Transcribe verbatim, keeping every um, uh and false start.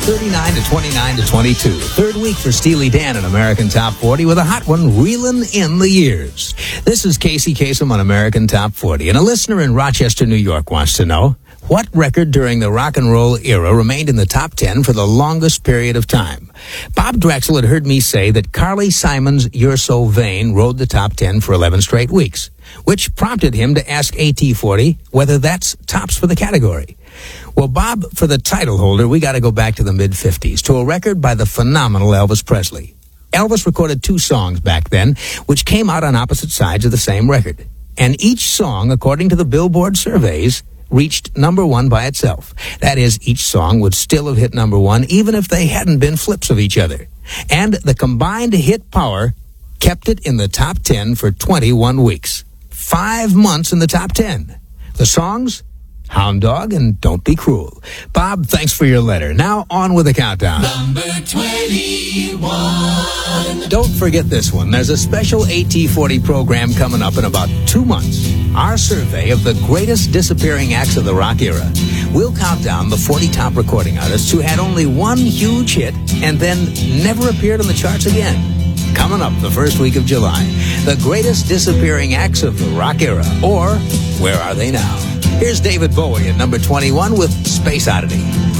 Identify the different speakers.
Speaker 1: thirty-nine to twenty-nine to twenty-two. Third week for Steely Dan in American Top forty with a hot one reeling in the years. This is Casey Kasem on American Top forty, and a listener in Rochester, New York wants to know, what record during the rock and roll era remained in the top ten for the longest period of time? Bob Drexel had heard me say that Carly Simon's You're So Vain rode the top ten for eleven straight weeks, which prompted him to ask A T forty whether that's tops for the category. Well, Bob, for the title holder, we got to go back to the mid-fifties, to a record by the phenomenal Elvis Presley. Elvis recorded two songs back then, which came out on opposite sides of the same record. And each song, according to the Billboard surveys, reached number one by itself. That is, each song would still have hit number one even if they hadn't been flips of each other. And the combined hit power kept it in the top ten for twenty-one weeks. Five months in the top ten. The songs? Hound Dog and Don't Be Cruel. Bob, thanks for your letter. Now on with the countdown.
Speaker 2: Number twenty-one.
Speaker 1: Don't forget this one. There's a special A T forty program coming up in about two months. Our survey of the greatest disappearing acts of the rock era. We'll count down the forty top recording artists who had only one huge hit and then never appeared on the charts again. Coming up the first week of July, the greatest disappearing acts of the rock era, or where are they now? Here's David Bowie at number twenty-one with Space Oddity.